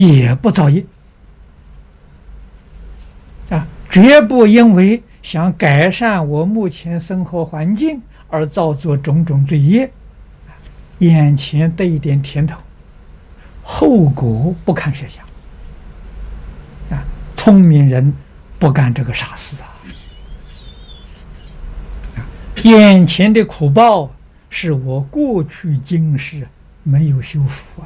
也不造业绝不因为想改善我目前生活环境而造作种种罪业，眼前得一点甜头，后果不堪设想聪明人不干这个傻事眼前的苦报是我过去今世没有修复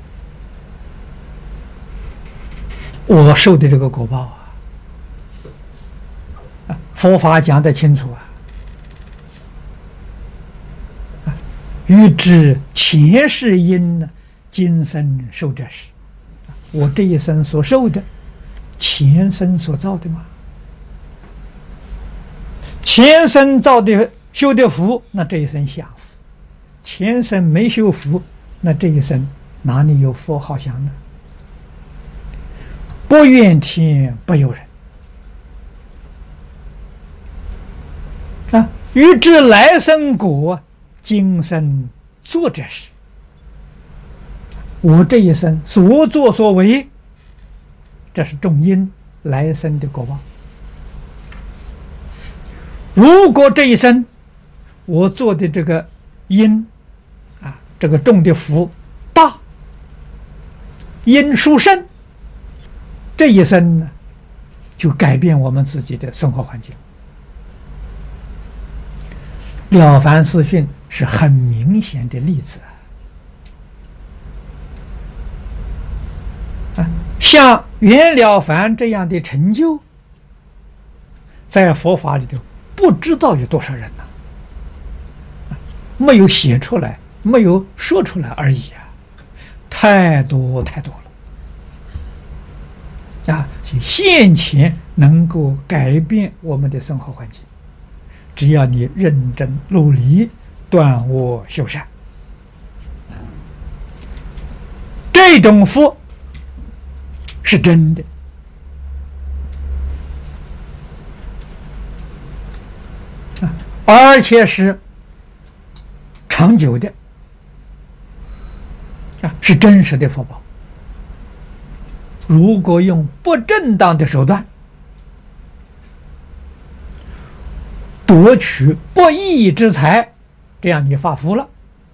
我受的这个果报佛法讲得清楚欲知前世因呢，今生受这事。我这一生所受的，前生所造的嘛。前生造的修的福，那这一生享福；前生没修福，那这一生哪里有福好享呢？不怨天不尤人欲知来生果，今生做这事。我这一生所作所为，这是种因，来生的果报。如果这一生我做的这个因这个种的福大，因殊胜，这一生呢就改变我们自己的生活环境。了凡四训是很明显的例子像袁了凡这样的成就，在佛法里头不知道有多少人没有写出来，没有说出来而已太多太多了现前能够改变我们的生活环境，只要你认真努力，断恶修善，这种福是真的而且是长久的是真实的福报。如果用不正当的手段夺取不义之财，这样你发福了，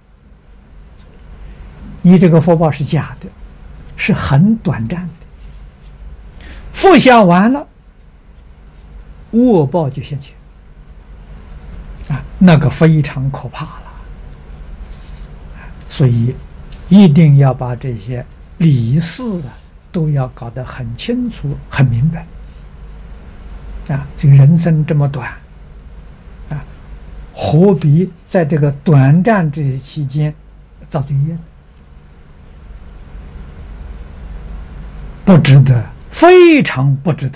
你这个福报是假的，是很短暂的，福享完了，恶报就现前那个非常可怕了。所以一定要把这些理事都要搞得很清楚很明白这个人生这么短何必在这个短暂这些期间造罪业呢？不值得，非常不值得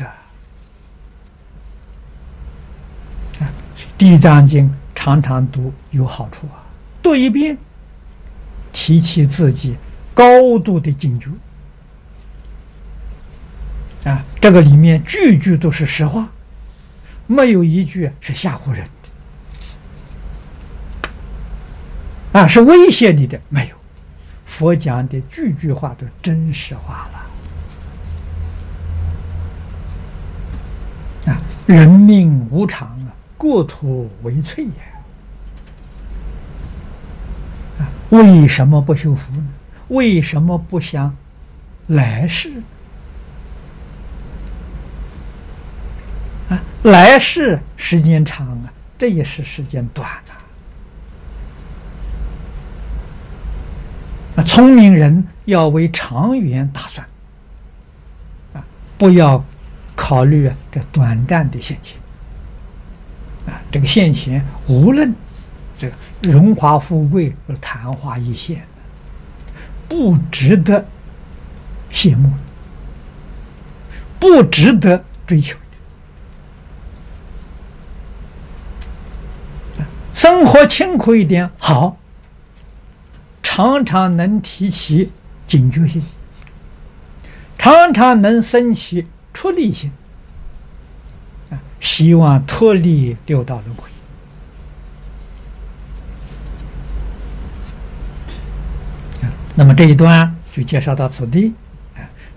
地藏经常常读有好处读一遍提起自己高度的警觉这个里面句句都是实话，没有一句是吓唬人的是威胁你的，没有。佛讲的句句话都真实话了人命无常过土为脆为什么不修福呢？为什么不想来世来世时间长这一世时间短聪明人要为长远打算不要考虑这短暂的现前这个现前无论这个荣华富贵昙花一现，不值得羡慕，不值得追求生活清苦一点好，常常能提起警觉性，常常能升起出离心希望脱离六道轮回那么这一段就介绍到此地。